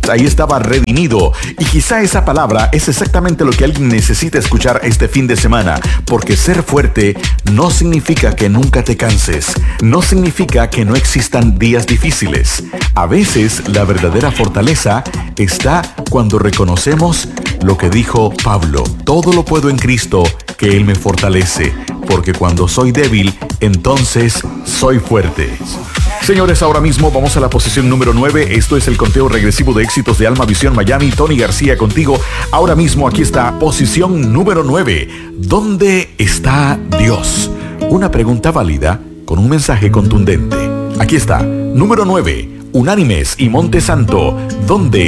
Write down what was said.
Ahí estaba redimido. Y quizá esa palabra es exactamente lo que alguien necesita escuchar este fin de semana. Porque ser fuerte no significa que nunca te canses. No significa que no existan días difíciles. A veces la verdadera fortaleza está cuando reconocemos lo que dijo Pablo. Todo lo puedo en Cristo, que Él me fortalece. Porque cuando soy débil, entonces soy fuerte. Señores, ahora mismo vamos a la posición número 9. Esto es el conteo regresivo de éxitos de Alma Visión Miami. Tony García contigo. Ahora mismo aquí está posición número 9. ¿Dónde está Dios? Una pregunta válida con un mensaje contundente. Aquí está, número 9. Unánimes y Monte Santo. ¿Dónde